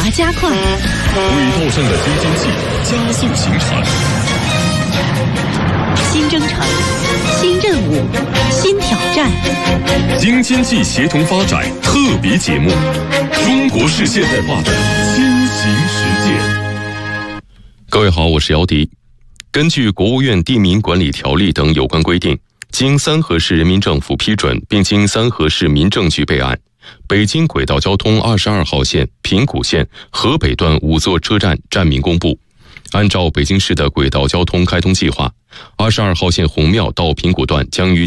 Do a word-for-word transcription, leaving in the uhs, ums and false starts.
加快， 轨道上的京津冀加速行程。 新征程，新任务，新挑战。 京津冀协同发展特别节目，中国式现代化的先行实践。 各位好，我是姚迪。根据国务院地名管理条例等有关规定，经三河市人民政府批准，并经三河市民政局备案，北京轨道交通二十二号线平谷线河北段五座车站站名公布。按照北京市的轨道交通开通计划，二十二号线红庙到平谷段将于